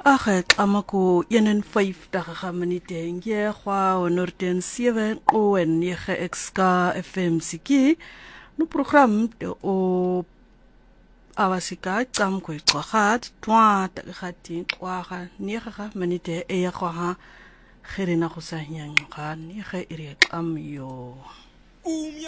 Ag amako 1 daga minute nge kwa honorten 7 o en 9 XK FM siki no program de o awasika tsam ko tsogat twa tagati twa 9 minute e ya kwa gerena go sa nyang ga 9 iri am yo